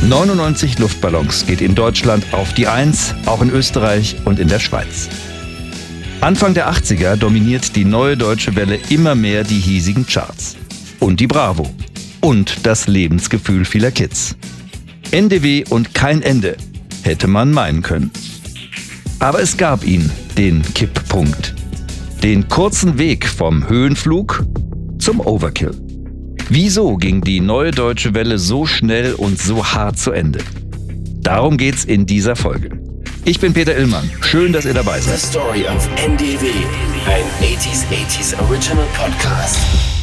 99 Luftballons geht in Deutschland auf die 1, auch in Österreich und in der Schweiz. Anfang der 80er dominiert die Neue Deutsche Welle immer mehr die hiesigen Charts. Und die Bravo. Und das Lebensgefühl vieler Kids. NDW und kein Ende, hätte man meinen können. Aber es gab ihn, den Kipppunkt. Den kurzen Weg vom Höhenflug zum Overkill. Wieso ging die Neue Deutsche Welle so schnell und so hart zu Ende? Darum geht's in dieser Folge. Ich bin Peter Illmann. Schön, dass ihr dabei seid. The Story of NDW, ein 80s Original Podcast.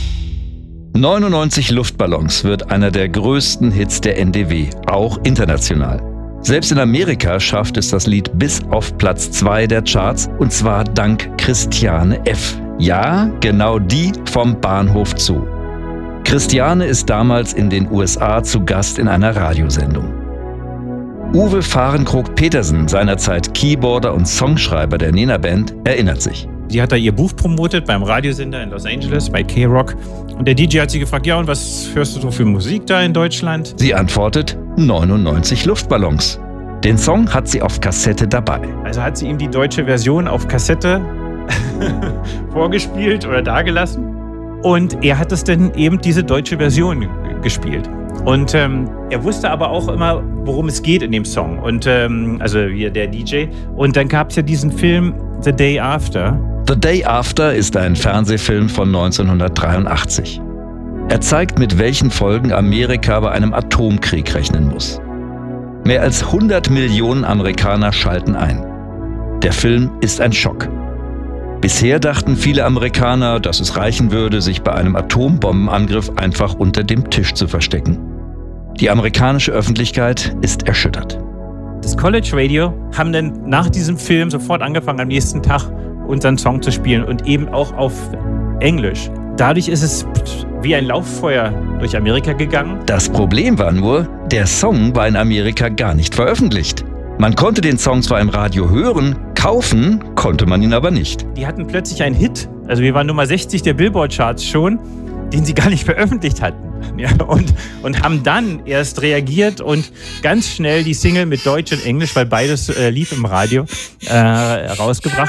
99 Luftballons wird einer der größten Hits der NDW, auch international. Selbst in Amerika schafft es das Lied bis auf Platz 2 der Charts, und zwar dank Christiane F. Ja, genau die vom Bahnhof Zoo. Christiane ist damals in den USA zu Gast in einer Radiosendung. Uwe Fahrenkrog-Petersen, seinerzeit Keyboarder und Songschreiber der Nena Band, erinnert sich. Sie hat da ihr Buch promotet beim Radiosender in Los Angeles bei K-Rock. Und der DJ hat sie gefragt, ja, und was hörst du so für Musik da in Deutschland? Sie antwortet, 99 Luftballons. Den Song hat sie auf Kassette dabei. Also hat sie ihm die deutsche Version auf Kassette vorgespielt oder dagelassen. Und er hat es dann eben diese deutsche Version gespielt. Und er wusste aber auch immer, worum es geht in dem Song. Und also hier der DJ. Und dann gab es ja diesen Film The Day After. The Day After ist ein Fernsehfilm von 1983. Er zeigt, mit welchen Folgen Amerika bei einem Atomkrieg rechnen muss. Mehr als 100 Millionen Amerikaner schalten ein. Der Film ist ein Schock. Bisher dachten viele Amerikaner, dass es reichen würde, sich bei einem Atombombenangriff einfach unter dem Tisch zu verstecken. Die amerikanische Öffentlichkeit ist erschüttert. Das College Radio haben dann nach diesem Film sofort angefangen, am nächsten Tag unseren Song zu spielen und eben auch auf Englisch. Dadurch ist es wie ein Lauffeuer durch Amerika gegangen. Das Problem war nur, der Song war in Amerika gar nicht veröffentlicht. Man konnte den Song zwar im Radio hören, kaufen konnte man ihn aber nicht. Die hatten plötzlich einen Hit, also wir waren Nummer 60 der Billboard-Charts schon, den sie gar nicht veröffentlicht hatten. Ja, und haben dann erst reagiert und ganz schnell die Single mit Deutsch und Englisch, weil beides lief im Radio, rausgebracht.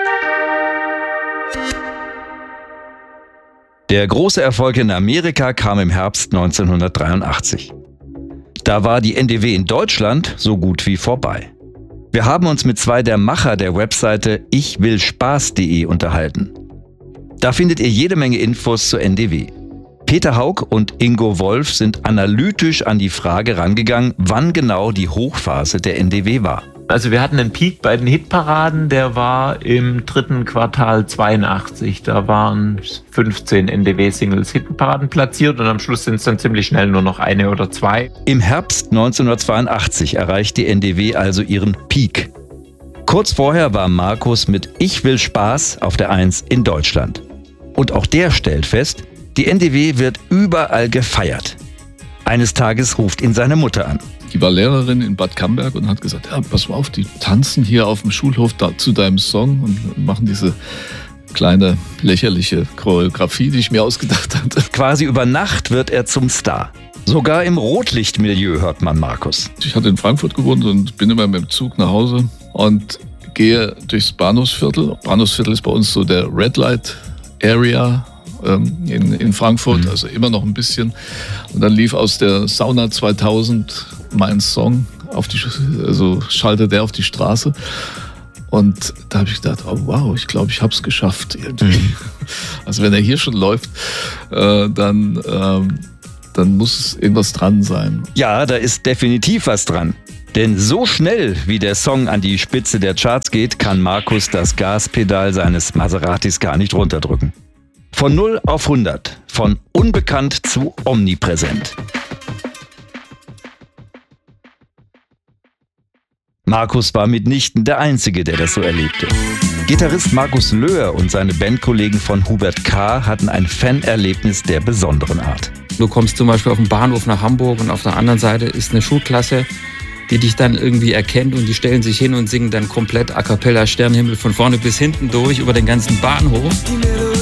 Der große Erfolg in Amerika kam im Herbst 1983. Da war die NDW in Deutschland so gut wie vorbei. Wir haben uns mit zwei der Macher der Webseite ichwillspaß.de unterhalten. Da findet ihr jede Menge Infos zur NDW. Peter Haug und Ingo Wolf sind analytisch an die Frage rangegangen, wann genau die Hochphase der NDW war. Also wir hatten einen Peak bei den Hitparaden, der war im 3. Quartal 82. Da waren 15 NDW-Singles Hitparaden platziert und am Schluss sind es dann ziemlich schnell nur noch 1 oder 2. Im Herbst 1982 erreicht die NDW also ihren Peak. Kurz vorher war Markus mit Ich will Spaß auf der 1 in Deutschland. Und auch der stellt fest, die NDW wird überall gefeiert. Eines Tages ruft ihn seine Mutter an. Die war Lehrerin in Bad Camberg und hat gesagt, ja, pass mal auf, die tanzen hier auf dem Schulhof zu deinem Song und machen diese kleine lächerliche Choreografie, die ich mir ausgedacht hatte. Quasi über Nacht wird er zum Star. Sogar im Rotlichtmilieu hört man Markus. Ich hatte in Frankfurt gewohnt und bin immer mit dem Zug nach Hause und gehe durchs Bahnhofsviertel. Bahnhofsviertel ist bei uns so der Red Light Area in Frankfurt, also immer noch ein bisschen. Und dann lief aus der Sauna 2000 mein Song, also schaltete der auf die Straße. Und da habe ich gedacht, oh wow, ich glaube, ich habe es geschafft irgendwie. Also wenn er hier schon läuft, dann muss irgendwas dran sein. Ja, da ist definitiv was dran. Denn so schnell, wie der Song an die Spitze der Charts geht, kann Markus das Gaspedal seines Maseratis gar nicht runterdrücken. Von 0 auf 100, von unbekannt zu omnipräsent. Markus war mitnichten der Einzige, der das so erlebte. Gitarrist Markus Löhr und seine Bandkollegen von Hubert K. hatten ein Fanerlebnis der besonderen Art. Du kommst zum Beispiel auf den Bahnhof nach Hamburg und auf der anderen Seite ist eine Schulklasse, die dich dann irgendwie erkennt und die stellen sich hin und singen dann komplett a cappella Sternenhimmel von vorne bis hinten durch über den ganzen Bahnhof.